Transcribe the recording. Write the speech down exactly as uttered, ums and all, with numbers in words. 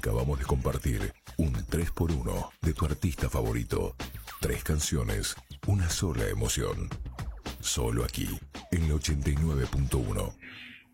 Acabamos de compartir un tres por uno de tu artista favorito. Tres canciones, una sola emoción. Solo aquí, en el ochenta y nueve punto uno.